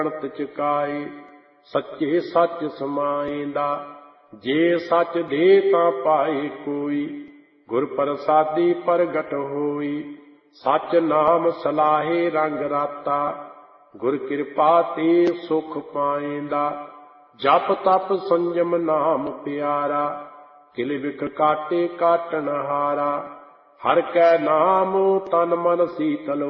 ਚੁਕਾਏ। ਸੱਚੇ ਸੱਚ ਸਮਾਏਂਦਾ, ਜੇ ਸੱਚ ਦੇ ਤਾਂ ਪਾਏ ਕੋਈ। ਗੁਰ ਪ੍ਰਸਾਦੀ ਪ੍ਰਗਟ ਹੋਈ, ਸੱਚ ਨਾਮ ਸਲਾਹੇ ਰੰਗ ਰਾਤਾ। ਗੁਰ ਕਿਰਪਾ ਤੇ ਸੁਖ ਪਾਏਂਦਾ, ਜਪ ਤਪ ਸੰਜਮ ਨਾਮ ਪਿਆਰਾ। ਕਿਲ ਬਿਖ ਕਾਟੇ ਕਾਟਣ ਹਾਰਾ, ਹਰ ਕੈ ਨਾਮ ਤਨ ਮਨ ਸੀਤਲ